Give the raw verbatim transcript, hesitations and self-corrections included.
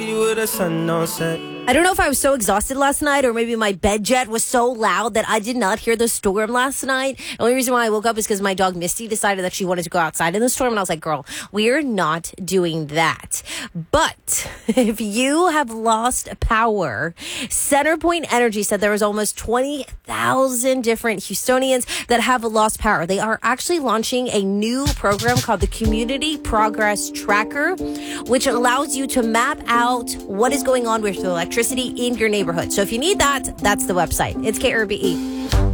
I don't know if I was so exhausted last night or maybe my bed jet was so loud that I did not hear the storm last night. The only reason why I woke up is because my dog Misty decided that she wanted to go outside in the storm. And I was like, girl, we're not doing that. But if you have lost power, Centerpoint Energy said there was almost twenty thousand different Houstonians that have lost power. They are actually launching a new program called the Community Progress Tracker, which allows you to map out what is going on with the electricity in your neighborhood. So if you need that, that's the website. It's K R B E.